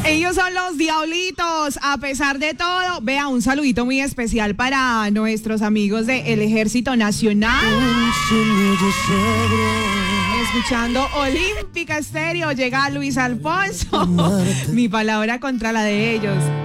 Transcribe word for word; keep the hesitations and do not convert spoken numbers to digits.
Ellos son los Diablitos. A pesar de todo, vea, un saludito muy especial para nuestros amigos del Ejército Nacional. Escuchando Olímpica Estéreo, llega Luis Alfonso. Mi palabra contra la de ellos.